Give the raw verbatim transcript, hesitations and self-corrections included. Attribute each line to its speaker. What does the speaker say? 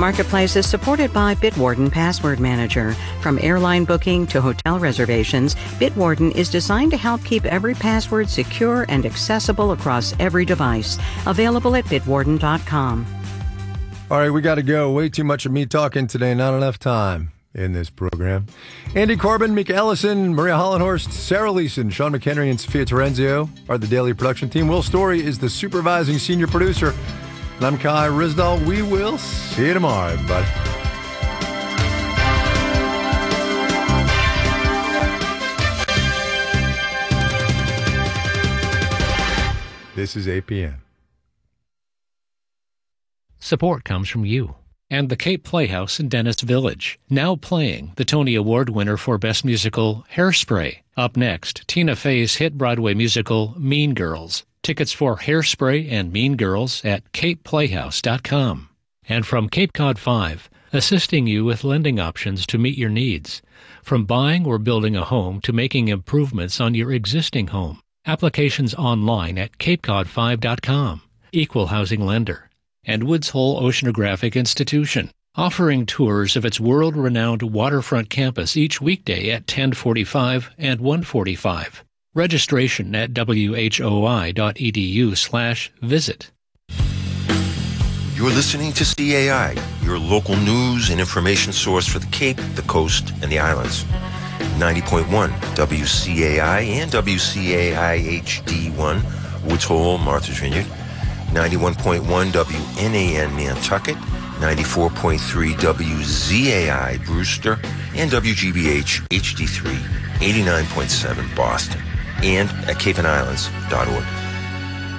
Speaker 1: Marketplace is supported by Bitwarden Password Manager. From airline booking to hotel reservations, Bitwarden is designed to help keep every password secure and accessible across every device. Available at bitwarden dot com.
Speaker 2: All right, we got to go. Way too much of me talking today. Not enough time in this program. Andy Corbin, Mika Ellison, Maria Hollenhorst, Sarah Leeson, Sean McHenry, and Sophia Terenzio are the daily production team. Will Story is the supervising senior producer. And I'm Kai Rizdal. We will see you tomorrow, everybody. This is A P N.
Speaker 3: Support comes from you and the Cape Playhouse in Dennis Village, now playing the Tony Award winner for Best Musical, Hairspray. Up next, Tina Fey's hit Broadway musical, Mean Girls. Tickets for Hairspray and Mean Girls at cape playhouse dot com. And from Cape Cod five, assisting you with lending options to meet your needs. From buying or building a home to making improvements on your existing home. Applications online at cape cod five dot com. Equal housing lender. And Woods Hole Oceanographic Institution, offering tours of its world-renowned waterfront campus each weekday at ten forty-five and one forty-five. Registration at whoi.edu slash visit.
Speaker 4: You're listening to C A I, your local news and information source for the Cape, the Coast, and the Islands. ninety point one W C A I and W C A I H D one, Woods Hole, Martha's Vineyard. ninety-one point one W N A N Nantucket, ninety-four point three W Z A I Brewster, and W G B H H D three, eighty-nine point seven Boston, and at cape and islands dot org.